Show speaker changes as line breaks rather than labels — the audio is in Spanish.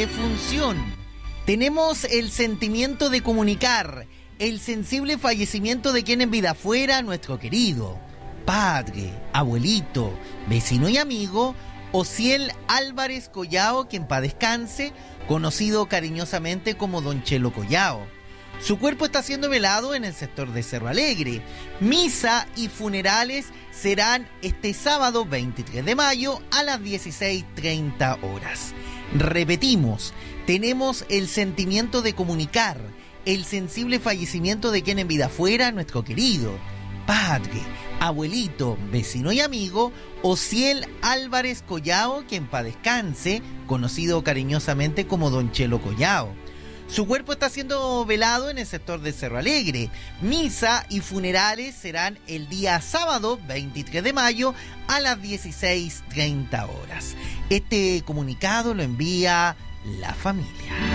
defunción. Tenemos el sentimiento de comunicar el sensible fallecimiento de quien en vida fuera nuestro querido padre, abuelito, vecino y amigo Ociel Álvarez Collao, quien paz descanse, conocido cariñosamente como Don Chelo Collao. Su cuerpo está siendo velado en el sector de Cerro Alegre. Misa y funerales serán este sábado 23 de mayo a las 16:30 horas. Repetimos, tenemos el sentimiento de comunicar el sensible fallecimiento de quien en vida fuera nuestro querido padre, abuelito, vecino y amigo Ociel Álvarez Collao, quien paz descanse, conocido cariñosamente como Don Chelo Collao. Su cuerpo está siendo velado en el sector de Cerro Alegre. Misa y funerales serán el día sábado 23 de mayo a las 16:30 horas. Este comunicado lo envía la familia.